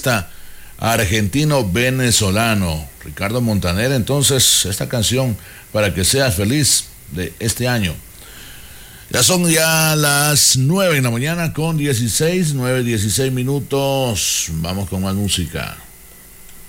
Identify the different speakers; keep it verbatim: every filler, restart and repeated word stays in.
Speaker 1: artista argentino-venezolano, Ricardo Montaner. Entonces, esta canción, Para que seas feliz, de este año. Ya son ya las nueve en la mañana con dieciséis, nueve, dieciséis minutos. Vamos con más música.